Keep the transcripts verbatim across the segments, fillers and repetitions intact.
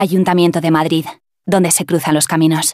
Ayuntamiento de Madrid, donde se cruzan los caminos.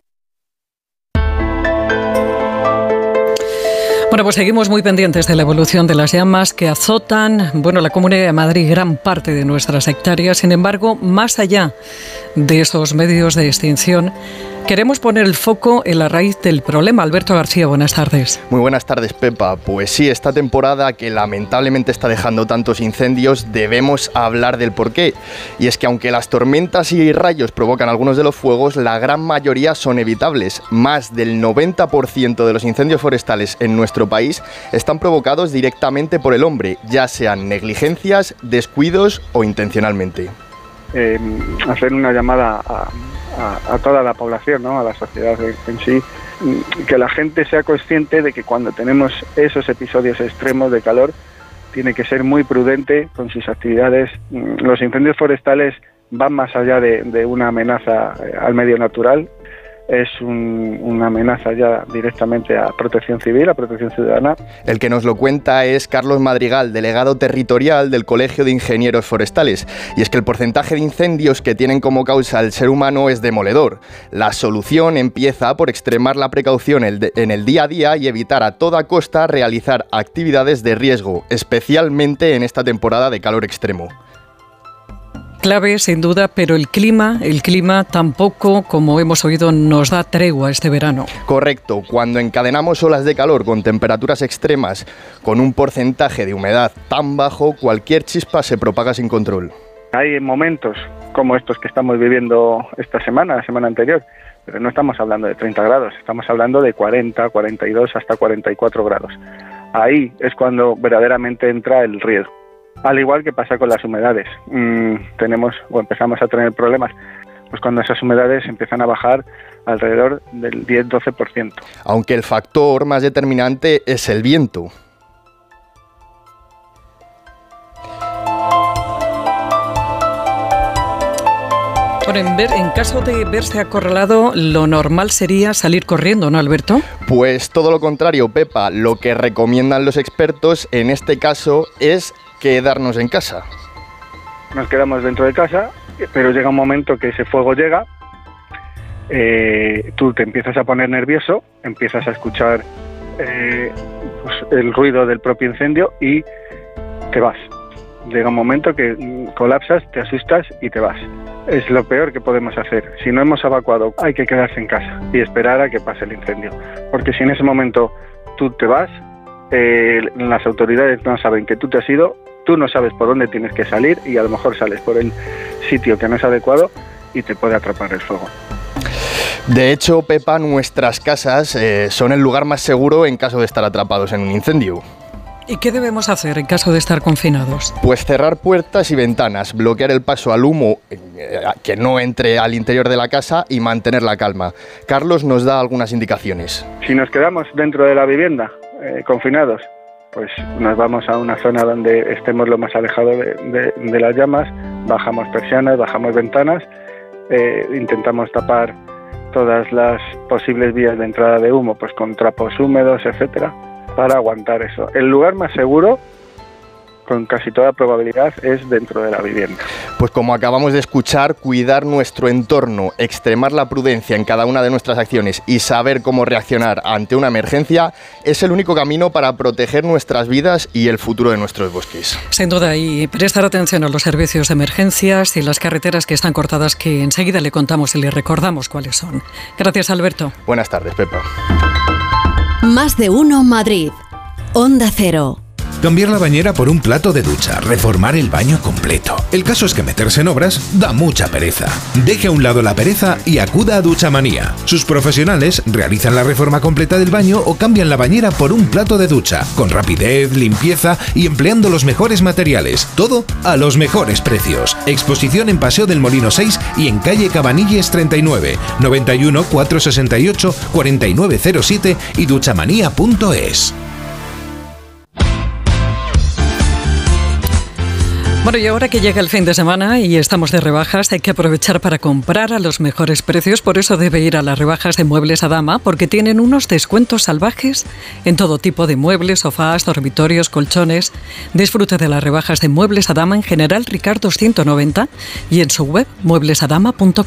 Bueno, pues seguimos muy pendientes de la evolución de las llamas que azotan, bueno, la Comunidad de Madrid, gran parte de nuestras hectáreas. Sin embargo, más allá de esos medios de extinción, queremos poner el foco en la raíz del problema. Alberto García, buenas tardes. Muy buenas tardes, Pepa. Pues sí, esta temporada que lamentablemente está dejando tantos incendios, debemos hablar del porqué. Y es que aunque las tormentas y rayos provocan algunos de los fuegos, la gran mayoría son evitables. Más del noventa por ciento de los incendios forestales en nuestro país están provocados directamente por el hombre, ya sean negligencias, descuidos o intencionalmente. Eh, hacer una llamada a... A, a toda la población, ¿no? A la sociedad en, en sí, que la gente sea consciente de que cuando tenemos esos episodios extremos de calor tiene que ser muy prudente con sus actividades. Los incendios forestales van más allá de, de una amenaza al medio natural, es un, una amenaza ya directamente a protección civil, a protección ciudadana. El que nos lo cuenta es Carlos Madrigal, delegado territorial del Colegio de Ingenieros Forestales. Y es que el porcentaje de incendios que tienen como causa el ser humano es demoledor. La solución empieza por extremar la precaución en el día a día y evitar a toda costa realizar actividades de riesgo, especialmente en esta temporada de calor extremo. Clave, sin duda, pero el clima, el clima tampoco, como hemos oído, nos da tregua este verano. Correcto. Cuando encadenamos olas de calor con temperaturas extremas, con un porcentaje de humedad tan bajo, cualquier chispa se propaga sin control. Hay momentos como estos que estamos viviendo esta semana, la semana anterior, pero no estamos hablando de treinta grados, estamos hablando de cuarenta, cuarenta y dos hasta cuarenta y cuatro grados. Ahí es cuando verdaderamente entra el riesgo. Al igual que pasa con las humedades, mm, tenemos o empezamos a tener problemas pues cuando esas humedades empiezan a bajar alrededor del diez a doce por ciento. Aunque el factor más determinante es el viento. Bueno, en, ver, en caso de verse acorralado, lo normal sería salir corriendo, ¿no, Alberto? Pues todo lo contrario, Pepa. Lo que recomiendan los expertos en este caso es quedarnos en casa. Nos quedamos dentro de casa, pero llega un momento que ese fuego llega, eh, tú te empiezas a poner nervioso, empiezas a escuchar eh, pues el ruido del propio incendio y te vas. Llega un momento que colapsas, te asustas y te vas. Es lo peor que podemos hacer. Si no hemos evacuado, hay que quedarse en casa y esperar a que pase el incendio. Porque si en ese momento tú te vas, eh, las autoridades no saben que tú te has ido, tú no sabes por dónde tienes que salir y a lo mejor sales por el sitio que no es adecuado y te puede atrapar el fuego. De hecho, Pepa, nuestras casas eh, son el lugar más seguro en caso de estar atrapados en un incendio. ¿Y qué debemos hacer en caso de estar confinados? Pues cerrar puertas y ventanas, bloquear el paso al humo eh, que no entre al interior de la casa y mantener la calma. Carlos nos da algunas indicaciones. Si nos quedamos dentro de la vivienda, eh, confinados, pues nos vamos a una zona donde estemos lo más alejado de, de, de las llamas, bajamos persianas, bajamos ventanas, eh, intentamos tapar todas las posibles vías de entrada de humo pues con trapos húmedos, etcétera, para aguantar eso. El lugar más seguro, con casi toda probabilidad, es dentro de la vivienda. Pues como acabamos de escuchar, cuidar nuestro entorno, extremar la prudencia en cada una de nuestras acciones y saber cómo reaccionar ante una emergencia es el único camino para proteger nuestras vidas y el futuro de nuestros bosques. Sin duda, y prestar atención a los servicios de emergencias y las carreteras que están cortadas, que enseguida le contamos y le recordamos cuáles son. Gracias, Alberto. Buenas tardes, Pepa. Más de uno Madrid. Onda Cero. Cambiar la bañera por un plato de ducha, reformar el baño completo. El caso es que meterse en obras da mucha pereza. Deje a un lado la pereza y acuda a Duchamanía. Sus profesionales realizan la reforma completa del baño o cambian la bañera por un plato de ducha, con rapidez, limpieza y empleando los mejores materiales. Todo a los mejores precios. Exposición en Paseo del Molino seis y en calle Cabanilles treinta y nueve, noventa y uno, cuatrocientos sesenta y ocho, cuarenta y nueve cero siete y duchamanía punto es. Bueno, y ahora que llega el fin de semana y estamos de rebajas, hay que aprovechar para comprar a los mejores precios. Por eso debe ir a las rebajas de Muebles Adama, porque tienen unos descuentos salvajes en todo tipo de muebles, sofás, dormitorios, colchones. Disfrute de las rebajas de Muebles Adama en General Ricardo ciento noventa y en su web mueblesadama punto com.